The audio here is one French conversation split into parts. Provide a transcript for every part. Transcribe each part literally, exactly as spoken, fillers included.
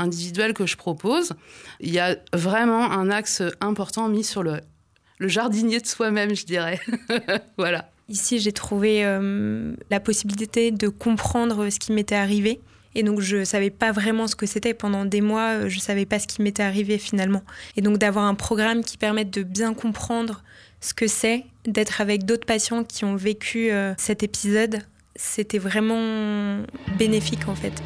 individuelle que je propose, il y a vraiment un axe important mis sur le, le jardinier de soi-même, je dirais. Voilà. Ici, j'ai trouvé euh, la possibilité de comprendre ce qui m'était arrivé. Et donc, je ne savais pas vraiment ce que c'était. Pendant des mois, je ne savais pas ce qui m'était arrivé finalement. Et donc, d'avoir un programme qui permette de bien comprendre ce que c'est, d'être avec d'autres patients qui ont vécu euh, cet épisode, c'était vraiment bénéfique en fait.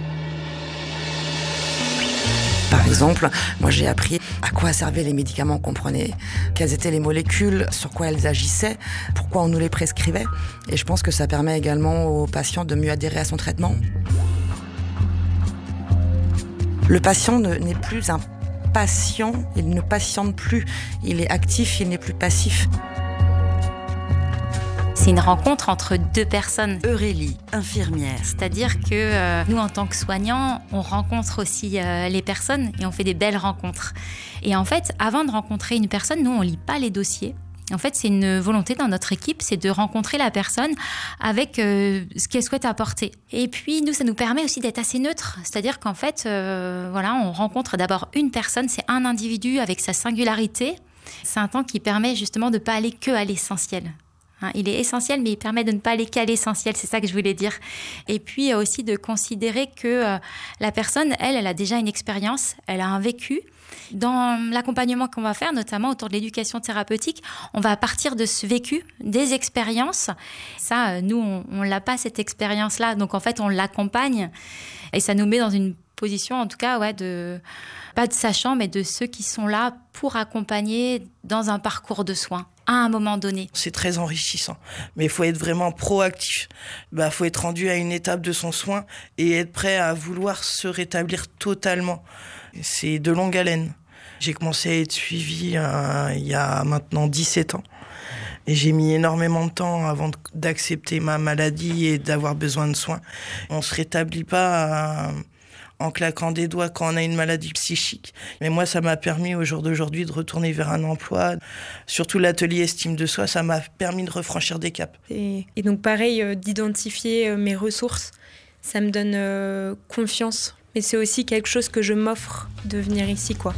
Par exemple, moi j'ai appris à quoi servaient les médicaments qu'on prenait, quelles étaient les molécules, sur quoi elles agissaient, pourquoi on nous les prescrivait. Et je pense que ça permet également aux patients de mieux adhérer à son traitement. Le patient ne, n'est plus un patient, il ne patiente plus, il est actif, il n'est plus passif. C'est une rencontre entre deux personnes. Aurélie, infirmière. C'est-à-dire que euh, nous, en tant que soignants, on rencontre aussi euh, les personnes et on fait des belles rencontres. Et en fait, avant de rencontrer une personne, nous, on lit pas les dossiers. En fait, c'est une volonté dans notre équipe, c'est de rencontrer la personne avec euh, ce qu'elle souhaite apporter. Et puis, nous, ça nous permet aussi d'être assez neutre. C'est-à-dire qu'en fait, euh, voilà, on rencontre d'abord une personne, c'est un individu avec sa singularité. C'est un temps qui permet justement de ne pas aller que à l'essentiel. Hein, il est essentiel, mais il permet de ne pas aller qu'à l'essentiel, c'est ça que je voulais dire. Et puis aussi de considérer que euh, la personne, elle, elle a déjà une expérience, elle a un vécu. Dans l'accompagnement qu'on va faire, notamment autour de l'éducation thérapeutique, on va partir de ce vécu, des expériences. Ça, nous, on ne l'a pas, cette expérience-là. Donc, en fait, on l'accompagne et ça nous met dans une position, en tout cas, ouais, de, pas de sachant, mais de ceux qui sont là pour accompagner dans un parcours de soins à un moment donné. C'est très enrichissant, mais il faut être vraiment proactif. Bah, faut être rendu à une étape de son soin et être prêt à vouloir se rétablir totalement. C'est de longue haleine. J'ai commencé à être suivie euh, il y a maintenant dix-sept ans. Et j'ai mis énormément de temps avant d'accepter ma maladie et d'avoir besoin de soins. On se rétablit pas euh, en claquant des doigts quand on a une maladie psychique. Mais moi, ça m'a permis au jour d'aujourd'hui de retourner vers un emploi. Surtout l'atelier estime de soi, ça m'a permis de refranchir des caps. Et, et donc pareil, euh, d'identifier euh, mes ressources, ça me donne euh, confiance. Mais c'est aussi quelque chose que je m'offre de venir ici, quoi.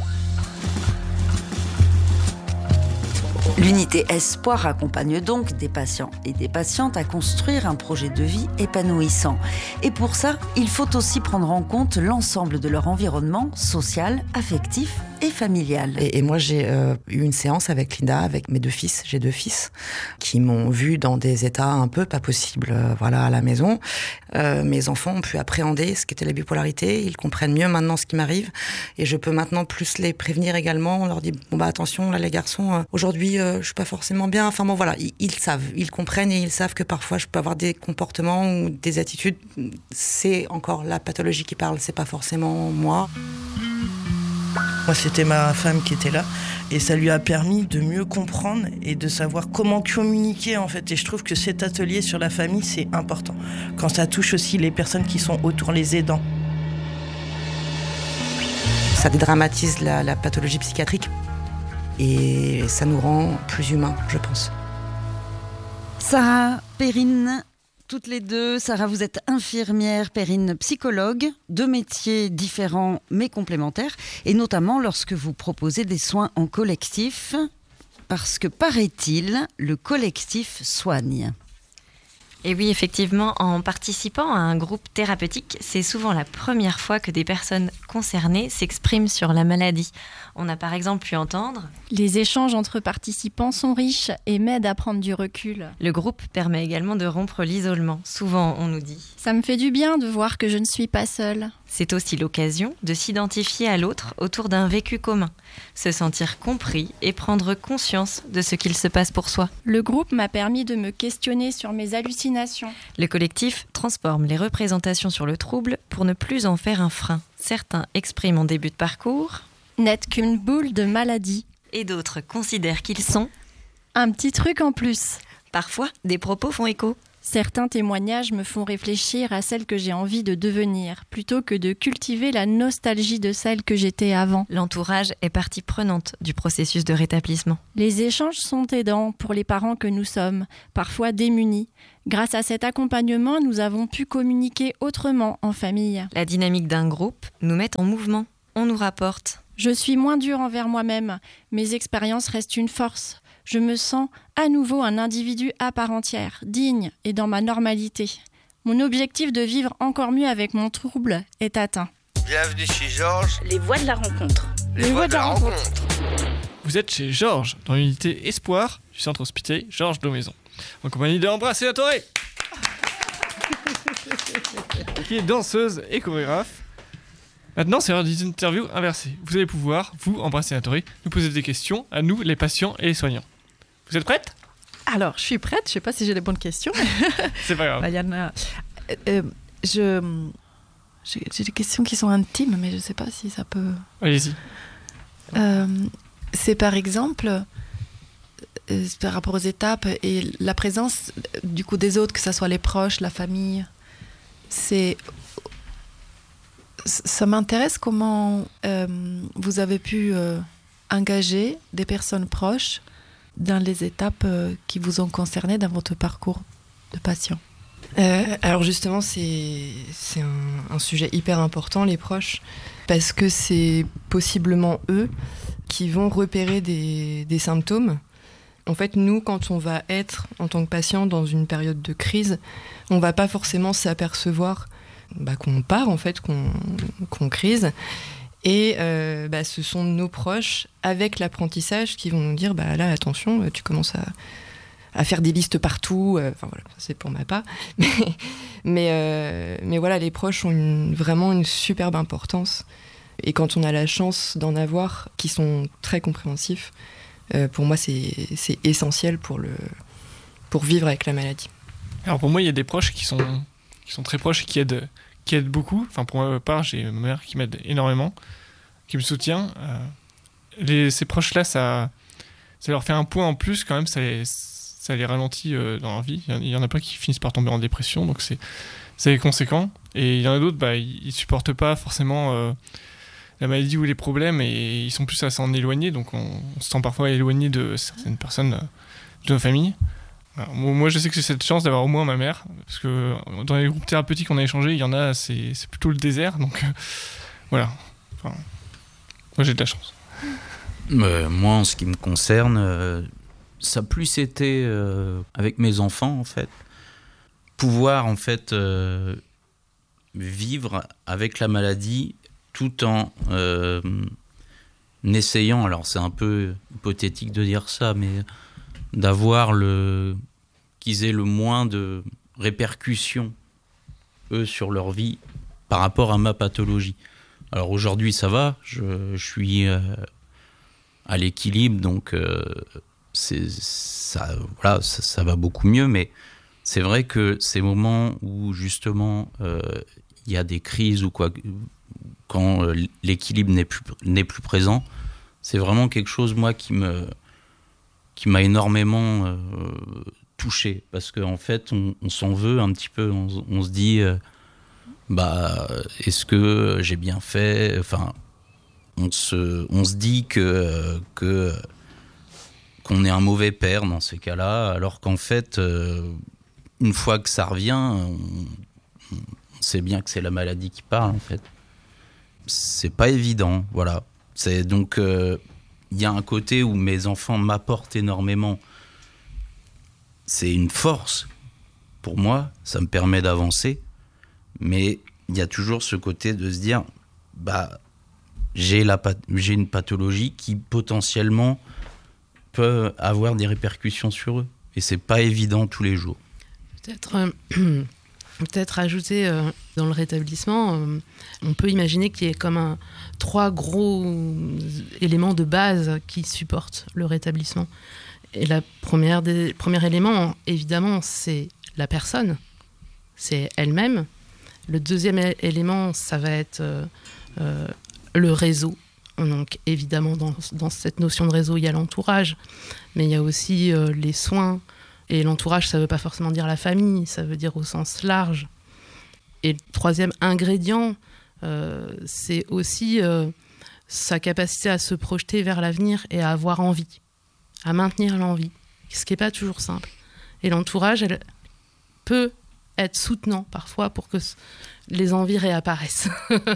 L'unité Espoir accompagne donc des patients et des patientes à construire un projet de vie épanouissant. Et pour ça, il faut aussi prendre en compte l'ensemble de leur environnement social, affectif et familial. Et, et moi, j'ai euh, eu une séance avec Linda, avec mes deux fils. J'ai deux fils qui m'ont vu dans des états un peu pas possibles, euh, voilà, à la maison. Euh, mes enfants ont pu appréhender ce qu'était la bipolarité. Ils comprennent mieux maintenant ce qui m'arrive. Et je peux maintenant plus les prévenir également. On leur dit, bon bah attention, là les garçons, euh, aujourd'hui, euh, je suis pas forcément bien. Enfin bon, voilà, ils, ils savent, ils comprennent et ils savent que parfois je peux avoir des comportements ou des attitudes. C'est encore la pathologie qui parle, c'est pas forcément moi. Moi, c'était ma femme qui était là et ça lui a permis de mieux comprendre et de savoir comment communiquer en fait. Et je trouve que cet atelier sur la famille, c'est important. Quand ça touche aussi les personnes qui sont autour, les aidants. Ça dédramatise la, la pathologie psychiatrique et ça nous rend plus humains, je pense. Sarah, Perrine, toutes les deux. Sarah, vous êtes infirmière, Perrine, psychologue, deux métiers différents mais complémentaires, et notamment lorsque vous proposez des soins en collectif, parce que paraît-il, le collectif soigne. Et oui, effectivement, en participant à un groupe thérapeutique, c'est souvent la première fois que des personnes concernées s'expriment sur la maladie. On a par exemple pu entendre « Les échanges entre participants sont riches et m'aident à prendre du recul. » Le groupe permet également de rompre l'isolement. Souvent, on nous dit « Ça me fait du bien de voir que je ne suis pas seule. » C'est aussi l'occasion de s'identifier à l'autre autour d'un vécu commun, se sentir compris et prendre conscience de ce qu'il se passe pour soi. Le groupe m'a permis de me questionner sur mes hallucinations. Le collectif transforme les représentations sur le trouble pour ne plus en faire un frein. Certains expriment en début de parcours « N'être qu'une boule de maladie. » Et d'autres considèrent qu'ils sont « Un petit truc en plus. » Parfois, des propos font écho. Certains témoignages me font réfléchir à celle que j'ai envie de devenir, plutôt que de cultiver la nostalgie de celle que j'étais avant. L'entourage est partie prenante du processus de rétablissement. Les échanges sont aidants pour les parents que nous sommes, parfois démunis. Grâce à cet accompagnement, nous avons pu communiquer autrement en famille. La dynamique d'un groupe nous met en mouvement. On nous rapporte. Je suis moins dure envers moi-même. Mes expériences restent une force. Je me sens à nouveau un individu à part entière, digne et dans ma normalité. Mon objectif de vivre encore mieux avec mon trouble est atteint. Bienvenue chez Georges. Les voix de la rencontre. Les, Les voix, voix de la, de la rencontre. rencontre. Vous êtes chez Georges, dans l'unité Espoir du centre hospitalier Georges Daumaison, en compagnie de Ambra Sénatoré, qui est danseuse et chorégraphe. Maintenant, c'est l'heure d'une interview inversée. Vous allez pouvoir, vous, Ambra Sénatoré, nous poser des questions à nous, les patients et les soignants. Vous êtes prête ? Alors, je suis prête. Je ne sais pas si j'ai les bonnes questions. C'est pas grave. Bah, y en a... euh, je... j'ai, j'ai des questions qui sont intimes, mais je ne sais pas si ça peut... Allez-y. Euh, c'est par exemple, euh, par rapport aux étapes et la présence du coup des autres, que ce soit les proches, la famille. C'est... Ça m'intéresse comment euh, vous avez pu euh, engager des personnes proches dans les étapes euh, qui vous ont concerné dans votre parcours de patient. Euh, alors justement, c'est, c'est un, un sujet hyper important, les proches, parce que c'est possiblement eux qui vont repérer des, des symptômes. En fait, nous, quand on va être, en tant que patient, dans une période de crise, on ne va pas forcément s'apercevoir bah, qu'on part, en fait, qu'on, qu'on crise. Et euh, bah, ce sont nos proches, avec l'apprentissage, qui vont nous dire bah, « là, attention, tu commences à, à faire des listes partout. » Enfin voilà, ça, c'est pour ma part. Mais, mais, euh, mais voilà, les proches ont une, vraiment une superbe importance. Et quand on a la chance d'en avoir, qui sont très compréhensifs, euh, pour moi, c'est, c'est essentiel pour, le, pour vivre avec la maladie. Alors pour moi, il y a des proches qui sont, qui sont très proches et qui aident, qui aident beaucoup. Enfin, pour ma part, j'ai ma mère qui m'aide énormément, qui me soutient. Euh, les, ces proches-là, ça, ça leur fait un poids en plus quand même, ça les, ça les ralentit euh, dans leur vie. Il y en a pas qui finissent par tomber en dépression, donc c'est, c'est conséquent. Et il y en a d'autres, bah, ils, ils supportent pas forcément euh, la maladie ou les problèmes et ils sont plus à s'en éloigner, donc on, on se sent parfois éloigné de certaines personnes euh, de nos familles. Alors, moi, je sais que j'ai cette chance d'avoir au moins ma mère, parce que dans les groupes thérapeutiques qu'on a échangés, il y en a, c'est, c'est plutôt le désert, donc euh, voilà. Enfin, moi, j'ai de la chance. Euh, moi, en ce qui me concerne, euh, ça a plus été euh, avec mes enfants, en fait. Pouvoir, en fait, euh, vivre avec la maladie tout en euh, essayant, alors c'est un peu hypothétique de dire ça, mais d'avoir le... qu'ils aient le moins de répercussions, eux, sur leur vie par rapport à ma pathologie. Alors aujourd'hui, ça va, je, je suis euh, à l'équilibre, donc euh, c'est, ça, voilà, ça, ça va beaucoup mieux, mais c'est vrai que ces moments où justement il euh, y a des crises ou quoi, quand euh, l'équilibre n'est plus, n'est plus présent, c'est vraiment quelque chose, moi, qui me... qui m'a énormément euh, touché, parce qu'en fait, on, on s'en veut un petit peu, on, on se dit, euh, bah, est-ce que j'ai bien fait ? Enfin, on se, on se dit que, que, qu'on est un mauvais père dans ces cas-là, alors qu'en fait, euh, une fois que ça revient, on, on sait bien que c'est la maladie qui parle, en fait. C'est pas évident, voilà. C'est donc... Euh, il y a un côté où mes enfants m'apportent énormément. C'est une force pour moi, ça me permet d'avancer. Mais il y a toujours ce côté de se dire, bah, j'ai, la, j'ai une pathologie qui potentiellement peut avoir des répercussions sur eux. Et c'est pas évident tous les jours. Peut-être, euh, peut-être ajouter euh, dans le rétablissement, euh, on peut imaginer qu'il y ait comme un, trois gros éléments de base qui supportent le rétablissement. Et la première des, le premier élément, évidemment, c'est la personne, c'est elle-même. Le deuxième élément, ça va être euh, euh, le réseau. Donc évidemment, dans, dans cette notion de réseau, il y a l'entourage, mais il y a aussi euh, les soins, Et l'entourage, ça ne veut pas forcément dire la famille, ça veut dire au sens large. Et le troisième ingrédient, euh, c'est aussi euh, sa capacité à se projeter vers l'avenir et à avoir envie, à maintenir l'envie, ce qui n'est pas toujours simple. Et l'entourage, elle peut être soutenant parfois pour que les envies réapparaissent.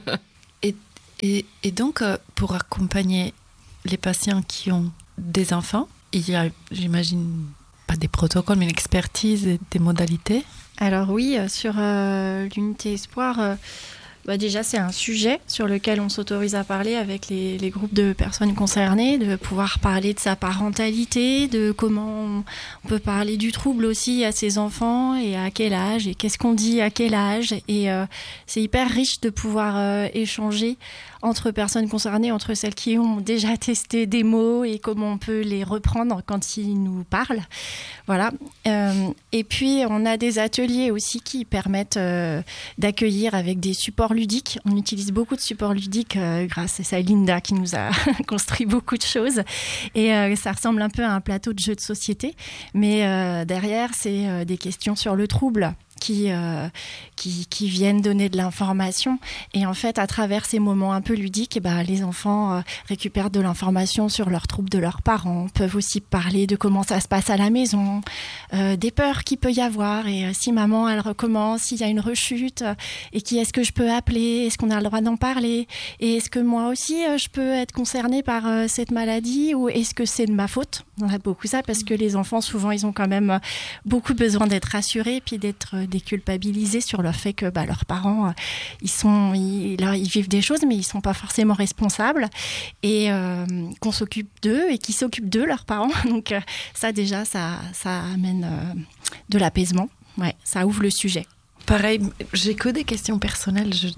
et, et, et donc, euh, pour accompagner les patients qui ont des enfants, il y a, j'imagine, pas des protocoles, mais une expertise et des modalités. Alors oui, sur euh, l'unité Espoir, euh, bah déjà c'est un sujet sur lequel on s'autorise à parler avec les, les groupes de personnes concernées, de pouvoir parler de sa parentalité, de comment on peut parler du trouble aussi à ses enfants et à quel âge, et qu'est-ce qu'on dit à quel âge. Et euh, c'est hyper riche de pouvoir euh, échanger entre personnes concernées, entre celles qui ont déjà testé des mots et comment on peut les reprendre quand ils nous parlent. Voilà. Euh, et puis, on a des ateliers aussi qui permettent euh, d'accueillir avec des supports ludiques. On utilise beaucoup de supports ludiques euh, grâce à Linda qui nous a construit beaucoup de choses. Et euh, ça ressemble un peu à un plateau de jeux de société. Mais euh, derrière, c'est euh, des questions sur le trouble. Qui, euh, qui, qui viennent donner de l'information. Et en fait, à travers ces moments un peu ludiques, eh ben, les enfants euh, récupèrent de l'information sur leurs troubles de leurs parents, peuvent aussi parler de comment ça se passe à la maison, euh, des peurs qu'il peut y avoir. Et euh, si maman, elle recommence, s'il y a une rechute, euh, et qui est-ce que je peux appeler? Est-ce qu'on a le droit d'en parler? Et est-ce que moi aussi, euh, je peux être concernée par euh, cette maladie? Ou est-ce que c'est de ma faute? On a beaucoup ça parce que les enfants, souvent, ils ont quand même beaucoup besoin d'être rassurés puis d'être déculpabilisés sur le fait que bah, leurs parents, euh, ils, sont, ils, là, ils vivent des choses, mais ils ne sont pas forcément responsables et euh, qu'on s'occupe d'eux et qu'ils s'occupent d'eux, leurs parents. Donc euh, ça, déjà, ça, ça amène euh, de l'apaisement. Ouais, ça ouvre le sujet. Pareil, j'ai que des questions personnelles. Je...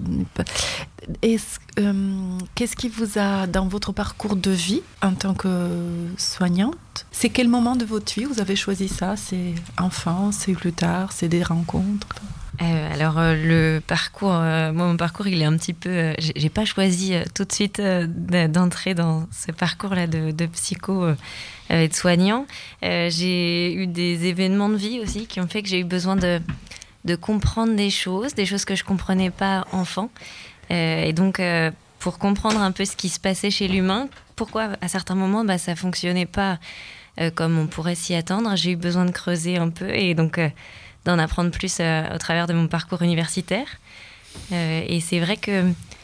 Est-ce, euh, qu'est-ce qui vous a, dans votre parcours de vie en tant que soignante, c'est quel moment de votre vie vous avez choisi ça? C'est enfant, c'est plus tard, c'est des rencontres? Euh, alors euh, le parcours, euh, moi mon parcours il est un petit peu, euh, j'ai, j'ai pas choisi euh, tout de suite euh, d'entrer dans ce parcours-là de, de psycho, euh, euh, de soignant. Euh, j'ai eu des événements de vie aussi qui ont fait que j'ai eu besoin de de comprendre des choses, des choses que je comprenais pas enfant. Euh, et donc, euh, pour comprendre un peu ce qui se passait chez l'humain, pourquoi à certains moments, bah, ça fonctionnait pas euh, comme on pourrait s'y attendre, j'ai eu besoin de creuser un peu et donc euh, d'en apprendre plus euh, au travers de mon parcours universitaire. Euh, et c'est vrai que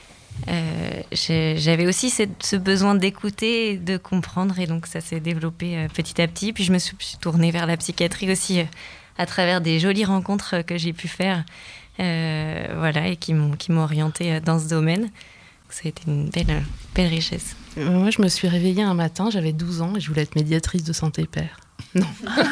euh, j'avais aussi cette, ce besoin d'écouter et de comprendre, et donc ça s'est développé euh, petit à petit. Puis je me suis tournée vers la psychiatrie aussi, euh, à travers des jolies rencontres que j'ai pu faire, euh, voilà, et qui m'ont, qui m'ont orientée dans ce domaine. Ça a été une belle, belle richesse. Moi, je me suis réveillée un matin, j'avais douze ans, et je voulais être médiatrice de santé père. Non.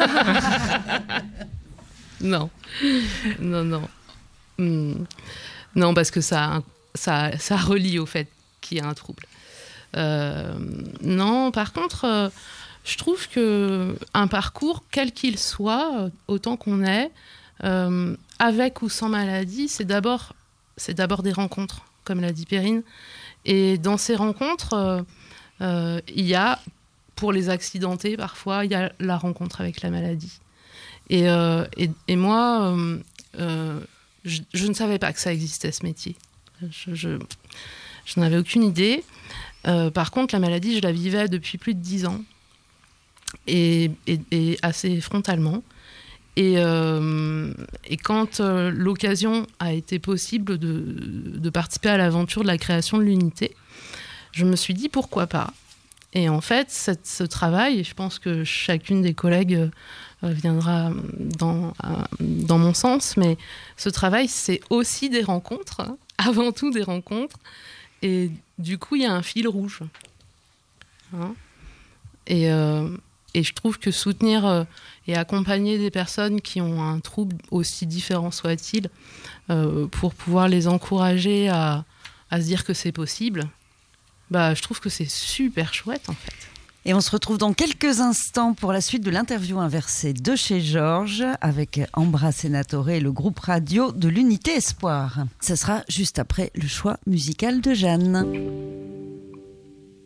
non. Non, non. Hmm. Non, parce que ça, ça, ça relie au fait qu'il y a un trouble. Euh, non, par contre... Euh, Je trouve qu'un parcours, quel qu'il soit, autant qu'on est, euh, avec ou sans maladie, c'est d'abord, c'est d'abord des rencontres, comme l'a dit Perrine. Et dans ces rencontres, euh, euh, il y a, pour les accidentés parfois, il y a la rencontre avec la maladie. Et, euh, et, et moi, euh, euh, je, je ne savais pas que ça existait, ce métier. Je, je, je n'en avais aucune idée. Euh, par contre, la maladie, je la vivais depuis plus de dix ans. Et, et, et assez frontalement. Et, euh, et quand euh, l'occasion a été possible de, de participer à l'aventure de la création de l'unité, je me suis dit pourquoi pas. Et en fait, cette, ce travail, et je pense que chacune des collègues euh, viendra dans, euh, dans mon sens, mais ce travail, c'est aussi des rencontres, hein, avant tout des rencontres. Et du coup, il y a un fil rouge. Hein, et... Euh, Et je trouve que soutenir euh, et accompagner des personnes qui ont un trouble, aussi différent soit-il, euh, pour pouvoir les encourager à, à se dire que c'est possible, bah, je trouve que c'est super chouette en fait. Et on se retrouve dans quelques instants pour la suite de l'interview inversée de chez Georges avec Ambra Senatore et le groupe radio de l'Unité Espoir. Ce sera juste après le choix musical de Jeanne.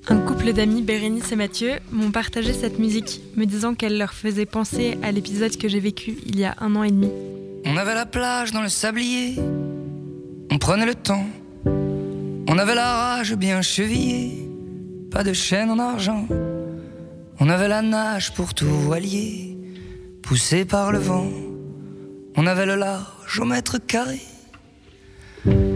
Un couple d'amis, Bérénice et Mathieu, m'ont partagé cette musique, me disant qu'elle leur faisait penser à l'épisode que j'ai vécu il y a un an et demi. On avait la plage dans le sablier, on prenait le temps, on avait la rage bien chevillée, pas de chaîne en argent, on avait la nage pour tout voilier, poussé par le vent, on avait le large au mètre carré.